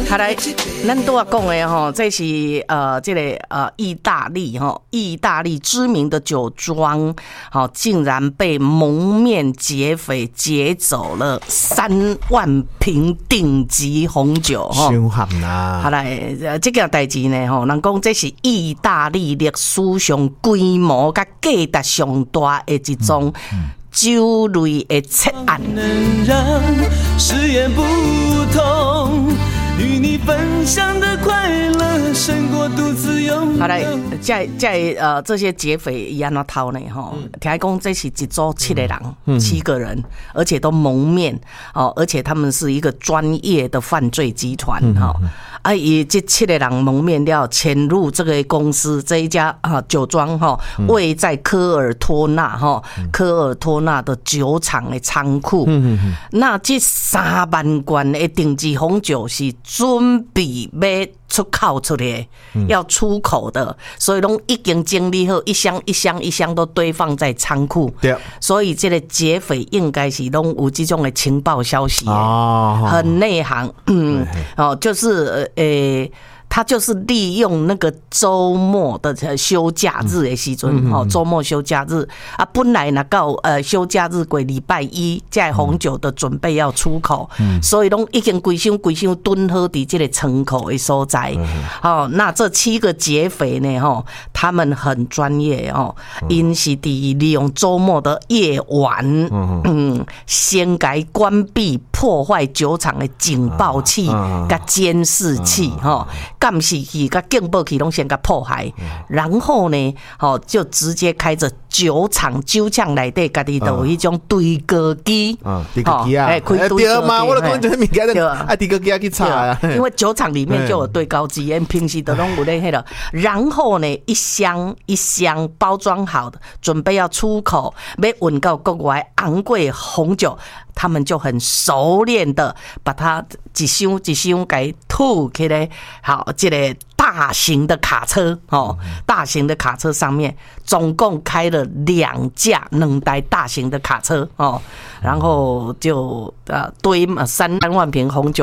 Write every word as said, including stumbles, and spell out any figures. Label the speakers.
Speaker 1: 好来，咱都要讲的吼，这是呃，这个呃，意大利哈，意大利知名的酒庄，好，竟然被蒙面劫匪劫走了三万瓶顶级红酒哈。
Speaker 2: 凶悍啦！
Speaker 1: 好来，这件代志呢吼，人讲这是意大利历史上规模甲价值上大的一宗酒类的窃案。
Speaker 3: 能让誓言不同，与你分享的快乐胜过独自拥有。
Speaker 1: 好来，在在呃这些劫匪伊安怎偷呢？吼，听讲这是一组七个人，嗯、七个人，而且都蒙面哦，而且他们是一个专业的犯罪集团哈。嗯啊，以这七个人蒙面了，潜入这个公司这一家啊酒庄哈，位在科尔托纳哈，科尔托纳的酒厂的仓库。嗯嗯那这三万罐的顶级红酒是准备要出口出来，要出口的，所以拢已经整理好，一箱一箱一箱都堆放在仓库。对，所以这个劫匪应该是拢有这种的情报消息，哦，很内行。嗯，哦，就是呃。他就是利用那个周末的休假日的时阵，哦，周末休假日啊，本来那到呃休假日过礼拜一，在红酒的准备要出口，嗯、所以拢已经规箱规箱蹲好伫这个窗口的所在。嗯、哦，那这七个劫匪呢，哦，他们很专业哦，因是伫利用周末的夜晚，嗯，先该关闭破坏酒厂的警报器、甲监视器，哈。监视器、甲警报器拢先甲破坏，然后呢，吼就直接开着酒厂酒厂内底家己都有迄种对歌机，
Speaker 2: 啊，对歌机啊，哎，
Speaker 1: 开
Speaker 2: 对嘛，我就讲这物件的，啊，对歌机啊去查啊，
Speaker 1: 因为酒厂里面就有对高机，因平时都拢有咧迄个，然后呢，一箱一箱包装好的，准备要出口，要运到国外昂贵红酒。他们就很熟练的把它一箱一箱给吐起来，好，这个大型的卡车哦，大型的卡车上面总共开了两架两台大型的卡车哦，然后就呃堆三万瓶红酒。